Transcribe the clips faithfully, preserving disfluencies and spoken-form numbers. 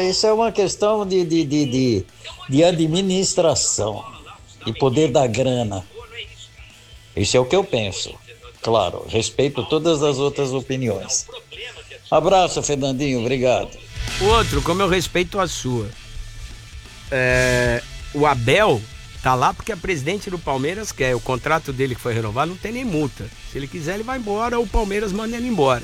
isso é uma questão de, de, de, de, de administração e poder da grana. Isso é o que eu penso. Claro, respeito todas as outras opiniões. Abraço, Fernandinho, obrigado. Outro, como eu respeito a sua. É, o Abel tá lá porque a presidente do Palmeiras quer. O contrato dele que foi renovado não tem nem multa. Se ele quiser, ele vai embora, ou o Palmeiras manda ele embora.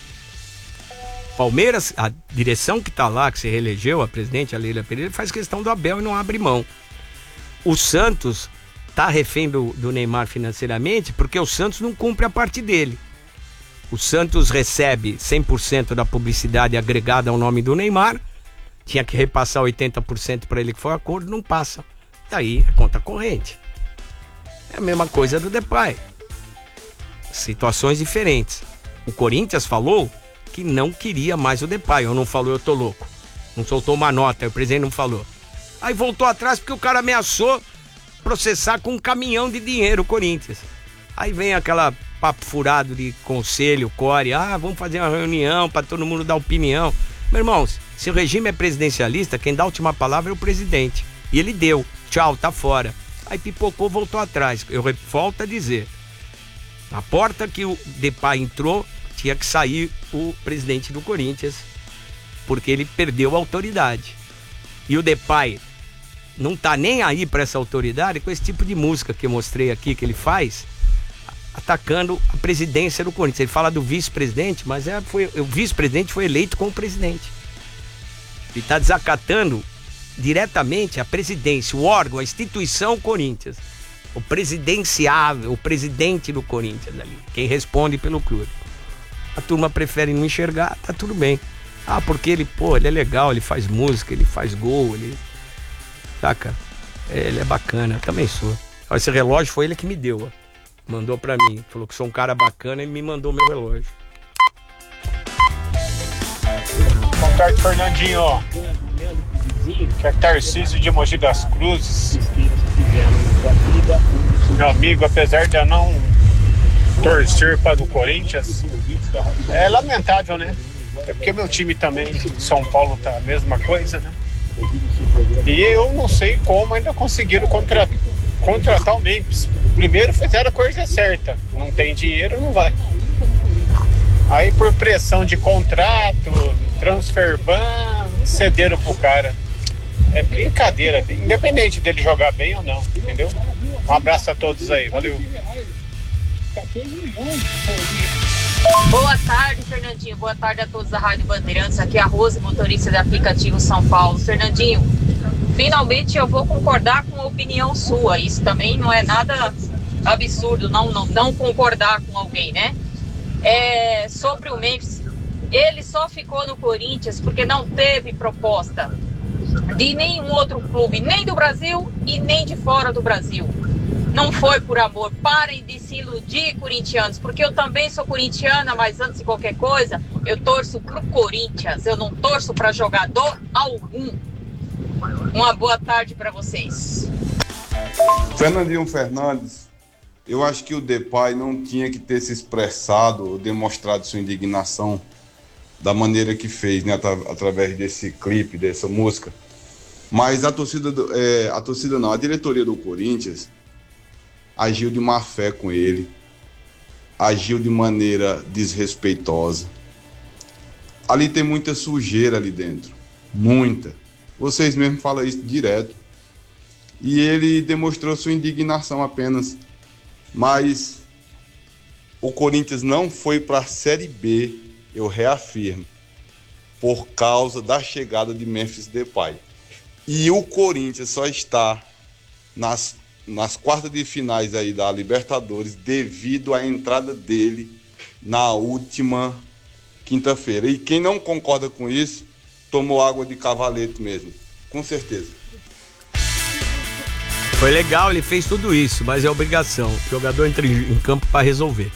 Palmeiras, a direção que tá lá, que se reelegeu, a presidente, a Leila Pereira, faz questão do Abel e não abre mão. O Santos tá refém do, do Neymar financeiramente porque o Santos não cumpre a parte dele. O Santos recebe cem por cento da publicidade agregada ao nome do Neymar, tinha que repassar oitenta por cento para ele, que foi o acordo, não passa. Daí é conta corrente. É a mesma coisa do Depay. Situações diferentes. O Corinthians falou que não queria mais o Depay, ou não falou, eu tô louco. Não soltou uma nota, o presidente não falou. Aí voltou atrás porque o cara ameaçou processar com um caminhão de dinheiro o Corinthians. Aí vem aquela papo furado de conselho, core, ah, vamos fazer uma reunião para todo mundo dar opinião. Meu irmão, se o regime é presidencialista, quem dá a última palavra é o presidente. E ele deu, tchau, tá fora. Aí pipocou, voltou atrás. Eu volto a dizer, na porta que o Depay entrou, tinha que sair o presidente do Corinthians, porque ele perdeu a autoridade. E o Depay não tá nem aí para essa autoridade com esse tipo de música que eu mostrei aqui, que ele faz, atacando a presidência do Corinthians. Ele fala do vice-presidente, mas é, foi, o vice-presidente foi eleito como presidente. Ele está desacatando diretamente a presidência, o órgão, a instituição Corinthians. O presidenciável, o presidente do Corinthians ali, quem responde pelo clube. A turma prefere não enxergar, tá tudo bem. Ah, porque ele, pô, ele é legal, ele faz música, ele faz gol, ele... Saca? Ele é bacana, eu também sou. Esse relógio foi ele que me deu, ó. Mandou pra mim, falou que sou um cara bacana e me mandou meu relógio. Boa tarde, Fernandinho. Que é Tarcísio de Mogi das Cruzes. Meu amigo, apesar de eu não torcer para o Corinthians, é lamentável, né? É porque meu time também, São Paulo, tá a mesma coisa, né? E eu não sei como ainda conseguiram contra, contratar o Memphis. Primeiro fizeram a coisa certa, não tem dinheiro, não vai. Aí por pressão de contrato, transfer ban, cederam pro cara. É brincadeira, independente dele jogar bem ou não, entendeu? Um abraço a todos aí, valeu. Boa tarde, Fernandinho. Boa tarde a todos da Rádio Bandeirantes. Aqui é a Rose, motorista do aplicativo São Paulo. Fernandinho, finalmente eu vou concordar com a opinião sua. Isso também não é nada absurdo, não, não, não concordar com alguém, né? É, sobre o Memphis, ele só ficou no Corinthians porque não teve proposta de nenhum outro clube, nem do Brasil e nem de fora do Brasil. Não foi por amor. Parem de se iludir, corintianos, porque eu também sou corintiana, mas antes de qualquer coisa, eu torço pro Corinthians, eu não torço para jogador algum. Uma boa tarde para vocês. Fernandinho Fernandes, eu acho que o Depay não tinha que ter se expressado ou demonstrado sua indignação da maneira que fez, né, atra- através desse clipe, dessa música. Mas a torcida, do, é, a torcida não, a diretoria do Corinthians agiu de má fé com ele, agiu de maneira desrespeitosa. Ali tem muita sujeira ali dentro, muita. Vocês mesmos falam isso direto. E ele demonstrou sua indignação apenas. Mas o Corinthians não foi para a Série B, eu reafirmo, por causa da chegada de Memphis Depay. E o Corinthians só está nas nas quartas de finais aí da Libertadores devido à entrada dele na última quinta-feira. E quem não concorda com isso, tomou água de cavalete mesmo, com certeza. Foi legal, ele fez tudo isso, mas é obrigação. O jogador entra em campo para resolver.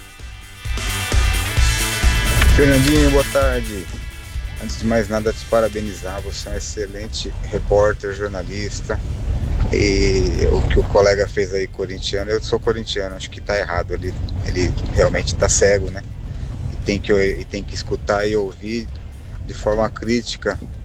Fernandinho, boa tarde. Antes de mais nada, te parabenizar. Você é um excelente repórter, jornalista. E o que o colega fez aí, corintiano, eu sou corintiano, acho que tá errado. Ele, ele realmente tá cego, né? E tem que, e tem que escutar e ouvir de forma crítica